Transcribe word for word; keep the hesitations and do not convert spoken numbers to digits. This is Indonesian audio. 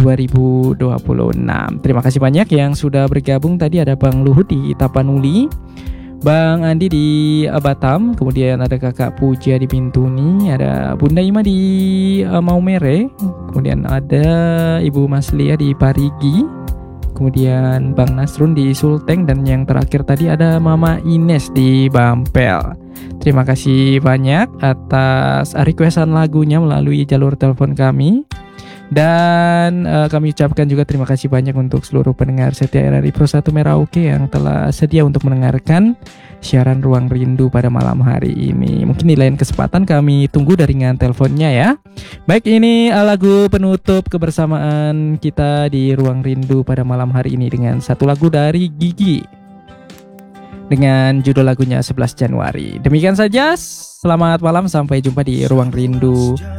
dua ribu dua puluh enam. Terima kasih banyak yang sudah bergabung. Tadi ada Bang Luhut di Tapanuli, Bang Andi di uh, Batam, kemudian ada Kakak Puja di Bintuni, ada Bunda Ima di uh, Maumere, kemudian ada Ibu Maslia di Parigi, kemudian Bang Nasrun di Sulteng, dan yang terakhir tadi ada Mama Ines di Bampel. Terima kasih banyak atas requestan lagunya melalui jalur telepon kami. Dan uh, kami ucapkan juga terima kasih banyak untuk seluruh pendengar setia R R I Pro satu Merauke yang telah sedia untuk mendengarkan siaran Ruang Rindu pada malam hari ini. Mungkin di lain kesempatan kami tunggu daringan teleponnya ya. Baik, ini uh, lagu penutup kebersamaan kita di Ruang Rindu pada malam hari ini dengan satu lagu dari Gigi dengan judul lagunya sebelas Januari. Demikian saja, selamat malam, sampai jumpa di Ruang Rindu